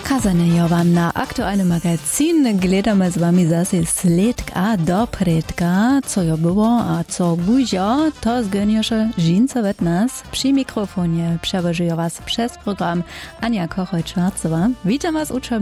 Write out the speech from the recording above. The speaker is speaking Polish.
Kazanejo wam na aktualny magazin. Gledamy z wami zase sledka do predka, co jo było, a co buzo, to zgoniosza Žinca wet nas. Przy mikrofonie przewożuję was przez program Ania Kochoj-Czwarcowa. Witam was